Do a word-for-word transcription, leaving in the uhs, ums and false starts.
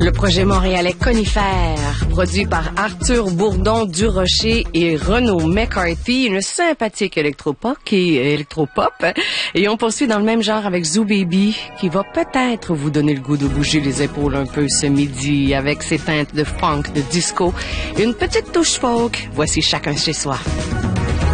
Le projet montréalais Conifère, produit par Arthur Bourdon Durocher et Renaud McCarthy, une sympathique électropop qui est électropop. Et on poursuit dans le même genre avec Zoo Baby, qui va peut-être vous donner le goût de bouger les épaules un peu ce midi avec ses teintes de funk, de disco et une petite touche folk. Voici Chacun chez soi.